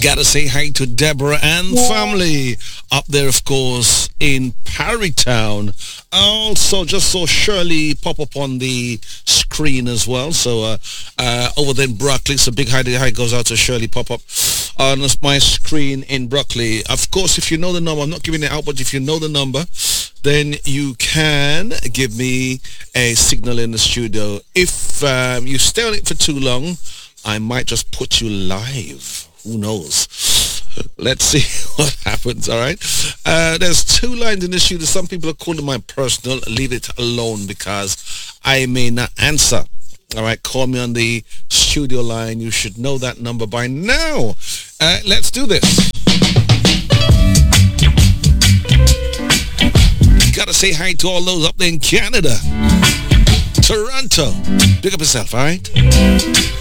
Gotta say hi to Deborah and family up there, of course, in Parrytown. Also, just saw Shirley pop up on the screen as well. So over there in Broccoli, so big hi goes out to Shirley pop up on my screen in Broccoli. Of course, if you know the number, I'm not giving it out, but if you know the number, then you can give me a signal in the studio. If you stay on it for too long, I might just put you live. Who knows? Let's see what happens, all right? There's two lines in the studio. Some people are calling my personal. Leave it alone because I may not answer. All right, call me on the studio line. You should know that number by now. Let's do this. Gotta say hi to all those up there in Canada. Toronto. Pick up yourself, all right?